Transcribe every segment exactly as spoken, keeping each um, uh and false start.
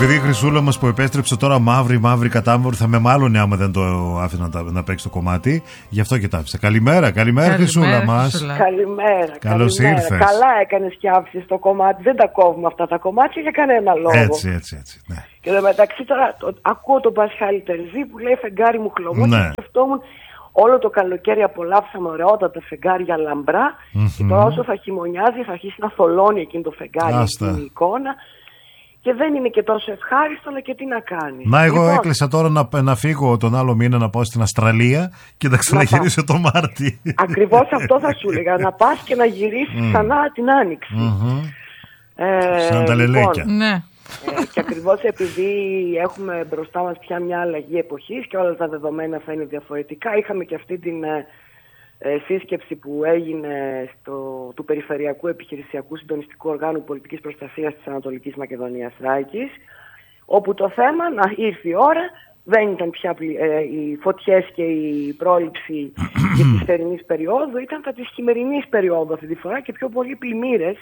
Επειδή η Χρυσούλα μας που επέστρεψε τώρα μαύρη, μαύρη κατάμορφη, θα με μάλλον άμα δεν το άφηνα να, να παίξει το κομμάτι. Γι' αυτό και τα άφησα. Καλημέρα, καλημέρα, Χρυσούλα μας. Καλημέρα. Καλώς ήρθες. Καλά έκανες και άφησες το κομμάτι. Δεν τα κόβουμε αυτά τα κομμάτια για κανένα λόγο. Έτσι, έτσι, έτσι. Ναι. Και εδώ μεταξύ τώρα το, ακούω τον Πασχάλη Τερζή που λέει φεγγάρι μου χλωμό. Ναι. Και σκεφτόμουν όλο το καλοκαίρι απολαύσαμε ωραιότατα φεγγάρια λαμπρά. Mm-hmm. Και τώρα όσο θα χειμωνιάζει θα αρχίσει να θολώνει εκείνο το φεγγάρι, εκείνη η εικόνα. Και δεν είναι και τόσο ευχάριστο, αλλά και τι να κάνει. Να, εγώ λοιπόν, έκλεισα τώρα να, να φύγω τον άλλο μήνα να πάω στην Αυστραλία και να ξαναγυρίσω το Μάρτι. Ακριβώς αυτό θα σου έλεγα. Να πας και να γυρίσεις mm. ξανά την Άνοιξη. Mm-hmm. Ε, Σαν τα λελέκια. Λοιπόν, ναι. ε, και ακριβώς επειδή έχουμε μπροστά μας πια μια αλλαγή εποχής και όλα τα δεδομένα θα είναι διαφορετικά, είχαμε και αυτή την ε, σύσκεψη που έγινε στο, του Περιφερειακού Επιχειρησιακού Συντονιστικού Οργάνου Πολιτικής Προστασίας της Ανατολικής Μακεδονίας Θράκης, όπου το θέμα να ήρθε η ώρα, δεν ήταν πια ε, οι φωτιές και η πρόληψη της θερινής περίοδου, ήταν τα της χειμερινής περίοδου αυτή τη φορά και πιο πολλοί πλημμύρες,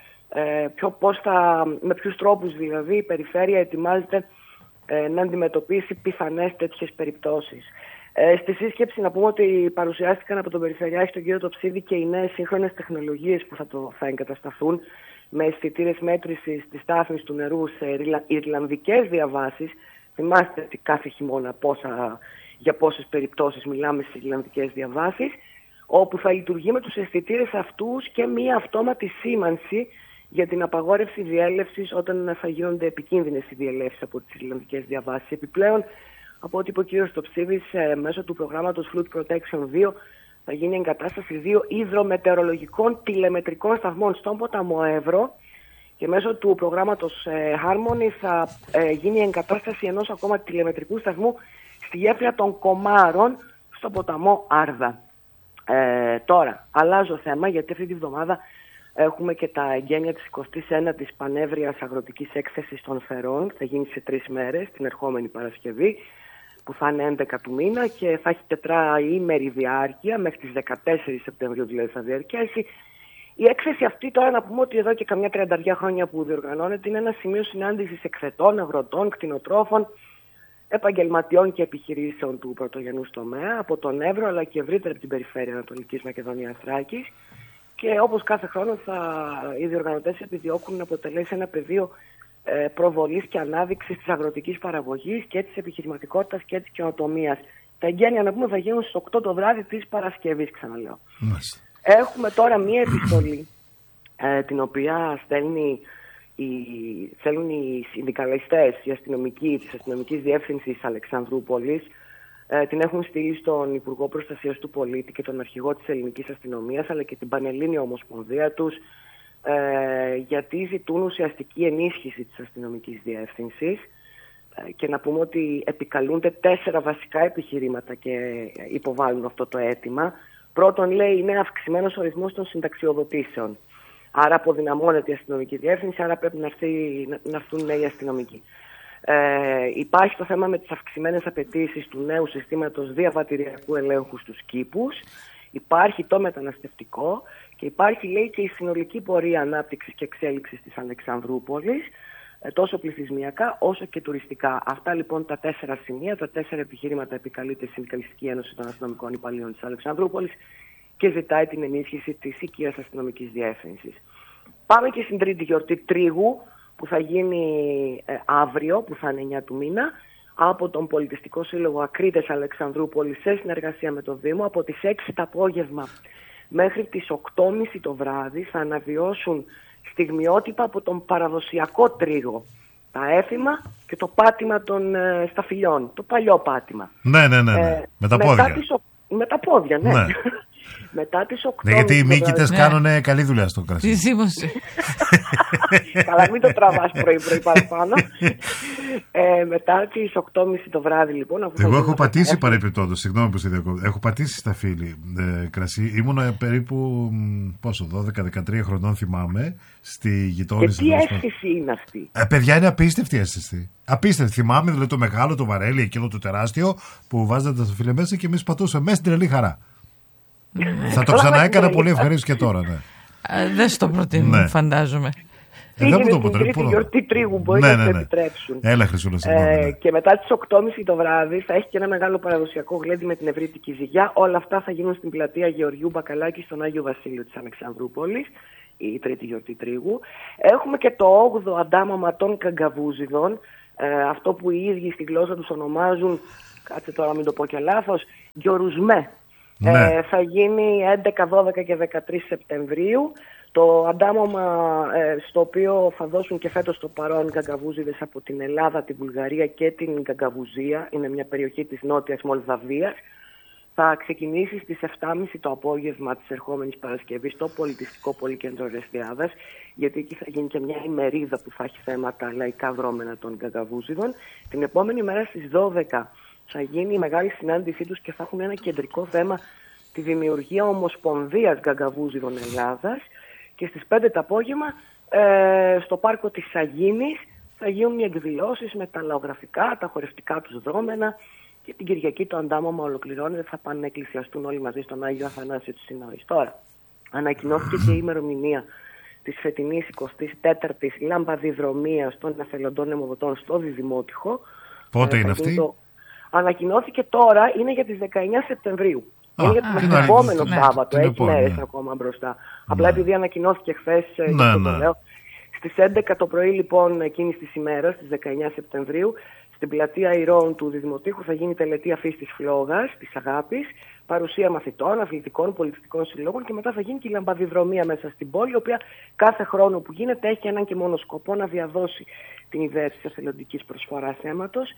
ε, πιο πώς θα, με ποιους τρόπους δηλαδή η περιφέρεια ετοιμάζεται ε, να αντιμετωπίσει πιθανές τέτοιες περιπτώσεις. Ε, στη σύσκεψη να πούμε ότι παρουσιάστηκαν από τον Περιφερειάρχη τον κύριο Τοψίδη και οι νέες σύγχρονες τεχνολογίες που θα, το, θα εγκατασταθούν με αισθητήρες μέτρησης της στάθμης του νερού σε ιρλανδικές διαβάσεις. Θυμάστε ότι κάθε χειμώνα πόσα, για πόσες περιπτώσεις μιλάμε στις ιρλανδικές διαβάσεις, όπου θα λειτουργεί με τους αισθητήρες αυτούς και μία αυτόματη σήμανση για την απαγόρευση διέλευσης όταν θα γίνονται επικίνδυνες οι διελεύσεις από τις ιρλανδικές διαβάσεις. Επιπλέον, από ό,τι είπε ο κ. Στοψίδης, μέσω του προγράμματος Flood Protection δύο θα γίνει εγκατάσταση δύο υδρομετεωρολογικών τηλεμετρικών σταθμών στον ποταμό Εύρο και μέσω του προγράμματος Harmony θα ε, γίνει εγκατάσταση ενός ακόμα τηλεμετρικού σταθμού στη γέφυρα των Κομάρων στον ποταμό Άρδα. Ε, τώρα, αλλάζω θέμα γιατί αυτή τη βδομάδα έχουμε και τα εγγένεια της εικοστής ένατης Πανεύρειας Αγροτικής Έκθεσης των Φερών. Θα γίνει σε τρεις μέρες, την ερχόμενη Παρασκευή, που θα είναι έντεκα του μήνα και θα έχει τετράήμερη διάρκεια, μέχρι τις δεκατέσσερις Σεπτεμβρίου δηλαδή θα διαρκέσει. Η έκθεση αυτή τώρα να πούμε ότι εδώ και καμιά τριανταριά χρόνια που διοργανώνεται είναι ένα σημείο συνάντησης εκθετών, αγροτών, κτηνοτρόφων, επαγγελματιών και επιχειρήσεων του πρωτογενούς τομέα από τον Εύρο αλλά και ευρύτερα από την περιφέρεια Ανατολικής Μακεδονίας Θράκης. Και όπως κάθε χρόνο θα, οι διοργανωτές επιδιώκουν να αποτελέσει ένα πεδίο ε, προβολής και ανάδειξης της αγροτικής παραγωγής και της επιχειρηματικότητας και της καινοτομίας. Τα εγγένεια να πούμε θα γίνουν στις οκτώ το βράδυ της Παρασκευής, ξαναλέω. Μάλιστα. Έχουμε τώρα μία επιστολή ε, την οποία στέλνει οι, θέλουν οι συνδικαλιστές, οι αστυνομικοί της αστυνομικής διεύθυνσης Αλεξανδρούπολης. Ε, την έχουν στείλει στον Υπουργό Προστασίας του Πολίτη και τον Αρχηγό της Ελληνικής Αστυνομίας αλλά και την Πανελλήνια Ομοσπονδία τους ε, γιατί ζητούν ουσιαστική ενίσχυση της αστυνομικής διεύθυνσης ε, και να πούμε ότι επικαλούνται τέσσερα βασικά επιχειρήματα και υποβάλλουν αυτό το αίτημα. Πρώτον, λέει, είναι αυξημένος ο ρυθμός των συνταξιοδοτήσεων. Άρα αποδυναμώνεται η αστυνομική διεύθυνση, άρα πρέπει να, έρθει, να, να έρθουν νέοι αστυνομικοί. Ε, υπάρχει το θέμα με τις αυξημένες απαιτήσεις του νέου συστήματος διαβατηριακού ελέγχου στους κήπους, υπάρχει το μεταναστευτικό και υπάρχει, λέει, και η συνολική πορεία ανάπτυξης και εξέλιξης της Αλεξανδρούπολης, ε, τόσο πληθυσμιακά όσο και τουριστικά. Αυτά λοιπόν τα τέσσερα σημεία, τα τέσσερα επιχειρήματα επικαλείται η Συνδικαλιστική Ένωση των Αστυνομικών Υπαλλήλων της Αλεξανδρούπολης και ζητάει την ενίσχυση της οικίας αστυνομικής διεύθυνσης. Πάμε και στην τρίτη γιορτή Τρίγου, που θα γίνει ε, αύριο, που θα είναι εννιά του μήνα, από τον Πολιτιστικό Σύλλογο Ακρίτες Αλεξανδρούπολης σε συνεργασία με το Δήμο. Από τις έξι το απόγευμα μέχρι τις οκτώ και μισή το βράδυ θα αναβιώσουν στιγμιότυπα από τον παραδοσιακό τρίγο. Τα έθιμα και το πάτημα των ε, σταφυλιών, το παλιό πάτημα. Ναι, ναι, ναι, ναι. Ε, με τα πόδια. Τις, με τα πόδια, ναι. ναι. Μετά τις οκτώ. Ναι, γιατί οι μύκητες ναι. κάνουν καλή δουλειά στο κρασί. Τη σήμωση. Καλά, μην το τραβάς πρωί-πρωί παραπάνω. ε, μετά τις οκτώ και μισή το βράδυ, λοιπόν. Αφού Εγώ έχω πατήσει παρεπιπτόντως, συγγνώμη που σε διακόπτω. Έχω πατήσει στα φίλη ε, κρασί. Ήμουνα περίπου πόσο, δώδεκα δεκατρία χρονών θυμάμαι, στη γειτόνισσα. Και τι αίσθηση είναι αυτή. Ε, παιδιά, είναι απίστευτη αίσθηση. Απίστευτη. Θυμάμαι δηλαδή το μεγάλο, το βαρέλι, εκείνο το τεράστιο που βάζατε τα φίλε μέσα και εμείς πατούσαμε μέσα στην τρελή χαρά. Θα το ξαναέκανα πολύ ευχαρίστως και τώρα, ναι. Δεν στο προτείνω, ναι. φαντάζομαι. Τι ε, γίνεται την τρίτη γιορτή τρίγου, μπορεί ναι, να ναι, ναι. επιτρέψουν. Έλα, Χρυσούλα, ε, ναι. Και μετά τις οκτώ και μισή το βράδυ θα έχει και ένα μεγάλο παραδοσιακό γλέντι με την ευρύτικη ζυγιά. Όλα αυτά θα γίνουν στην πλατεία Γεωργιού Μπακαλάκη στον Άγιο Βασίλειο της Αλεξανδρούπολης, η τρίτη γιορτή τρίγου. Έχουμε και το όγδοο αντάμαμα των Καγκαβούζιδων, ε, αυτό που οι ίδιοι στη γλώσσα τους ονομάζουν, κάτσε τώρα μην το πω και λάθος, Γιορουσμέ. Ναι. Ε, θα γίνει έντεκα, δώδεκα και δεκατρείς Σεπτεμβρίου. Το αντάμωμα ε, στο οποίο θα δώσουν και φέτος το παρόν Γκαγκαβούζιδες από την Ελλάδα, τη Βουλγαρία και την Γκαγκαβουζία, είναι μια περιοχή της Νότιας Μολδαβίας, θα ξεκινήσει στις επτά και μισή το απόγευμα της ερχόμενης Παρασκευής στο Πολιτιστικό Πολυκέντρο Ερεσιάδας, γιατί εκεί θα γίνει και μια ημερίδα που θα έχει θέματα λαϊκά δρόμενα των Γκαγκαβούζιδων. Την επόμενη μέρα στις δώδεκα θα γίνει η μεγάλη συνάντησή τους και θα έχουν ένα κεντρικό θέμα, τη δημιουργία Ομοσπονδίας Γκαγκαβούζιδων Ελλάδας. Και στις πέντε το απόγευμα ε, στο πάρκο της Σαγίνης θα γίνουν οι εκδηλώσεις με τα λαογραφικά, τα χορευτικά τους δρόμενα, και την Κυριακή το αντάμωμα ολοκληρώνεται, θα πάνε να εκκλησιαστούν όλοι μαζί στον Άγιο Αθανάσιο της Συνόης. Τώρα, ανακοινώθηκε και η ημερομηνία της φετινής εικοστής τέταρτης λαμπαδιδρομίας των εθελοντών αιμοδοτών στο Διδημότυχο. Πότε ε, είναι αυτή? Το... Ανακοινώθηκε τώρα, είναι για τις δεκαεννιά Σεπτεμβρίου. Α, είναι για το επόμενο ναι, Σάββατο, έχει μέρες ναι. ακόμα μπροστά. Ναι. Απλά επειδή ανακοινώθηκε χθες, ναι, ναι. το λέω, στις έντεκα το πρωί λοιπόν εκείνης της ημέρας, στις δεκαεννιά Σεπτεμβρίου, στην πλατεία Ηρώων του Διδημοτήχου θα γίνει τελετή αφής της φλόγας, της αγάπης, παρουσία μαθητών, αθλητικών, πολιτιστικών συλλόγων και μετά θα γίνει και η λαμπαδιδρομία μέσα στην πόλη, η οποία κάθε χρόνο που γίνεται έχει έναν και μόνο σκοπό να διαδώσει την ιδέα της εθελοντικής προσφοράς αίματος,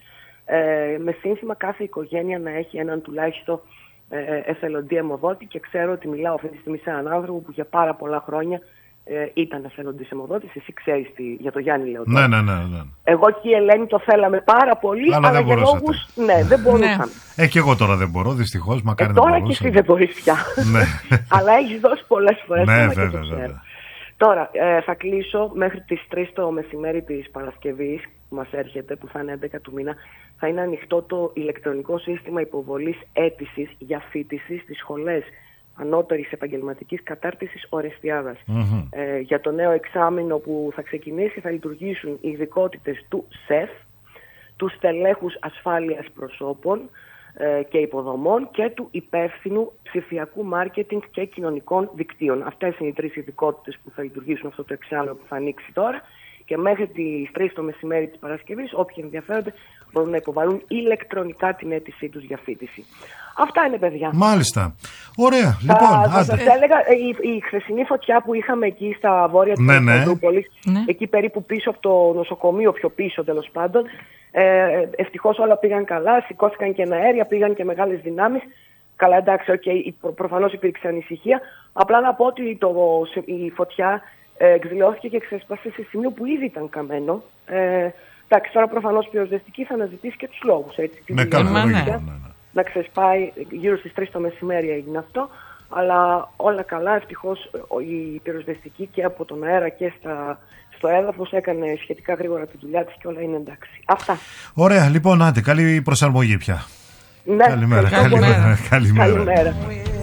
ε, με σύνθημα κάθε οικογένεια να έχει έναν τουλάχιστον ε, εθελοντή αιμοδότη, και ξέρω ότι μιλάω αυτή τη στιγμή σε έναν άνθρωπο που για πάρα πολλά χρόνια Ε, ήταν εθελοντής αιμοδότης. Εσύ ξέρεις τι, για το Γιάννη λέω. Ναι, ναι, ναι, ναι. Εγώ και η Ελένη το θέλαμε πάρα πολύ, αλλά, αλλά για λόγους ναι, δεν μπορούσαμε. Ε, και εγώ τώρα δεν μπορώ, δυστυχώς. Μακάρι ε, να τώρα μπορούσα. Και εσύ δεν μπορείς πια. Ναι. Αλλά έχεις δώσει πολλές φορές. Ναι, βέβαια, βέβαια. Τώρα, ε, θα κλείσω μέχρι τις τρεις το μεσημέρι της Παρασκευής που μας έρχεται, που θα είναι έντεκα του μήνα. Θα είναι ανοιχτό το ηλεκτρονικό σύστημα υποβολής αίτησης για φοιτηση στις σχολές ανώτερης επαγγελματικής κατάρτισης Ορεστιάδας. Mm-hmm. Ε, για το νέο εξάμηνο που θα ξεκινήσει θα λειτουργήσουν οι ειδικότητες του ΣΕΦ, του στελέχους ασφάλειας προσώπων ε, και υποδομών και του υπεύθυνου ψηφιακού μάρκετινγκ και κοινωνικών δικτύων. Αυτές είναι οι τρεις ειδικότητες που θα λειτουργήσουν αυτό το εξάμηνο που θα ανοίξει τώρα, και μέχρι τις τρεις το μεσημέρι της Παρασκευής όποιοι ενδιαφέρονται μπορούν να υποβάλουν ηλεκτρονικά την αίτησή τους για φοιτηση. Αυτά είναι, παιδιά. Μάλιστα. Ωραία. Λοιπόν, θα σας έλεγα, η, η χθεσινή φωτιά που είχαμε εκεί στα βόρεια της ναι, Αλεξανδρούπολης, ναι. εκεί περίπου πίσω από το νοσοκομείο, πιο πίσω τέλος πάντων, ε, ευτυχώς όλα πήγαν καλά, σηκώθηκαν και αέρια, πήγαν και μεγάλες δυνάμεις. Καλά, εντάξει, okay, προ, προφανώς υπήρξε ανησυχία. Απλά να πω ότι το, η φωτιά ε, εκδηλώθηκε και ξέσπασε σε σημείο που ήδη ήταν καμένο. Ε, εντάξει, τώρα προφανώς πυροσβεστική θα αναζητήσει και τους λόγους. Έτσι, ναι, καλά, ναι, ναι. Να ξεσπάει, γύρω στις τρεις το μεσημέρι έγινε αυτό, αλλά όλα καλά, ευτυχώς η πυροσβεστική και από τον αέρα και στα, στο έδαφος έκανε σχετικά γρήγορα τη δουλειά της και όλα είναι εντάξει. Αυτά. Ωραία, λοιπόν, άντε, καλή προσαρμογή πια. Ναι, καλημέρα. Καλημέρα. Καλημέρα. Καλημέρα.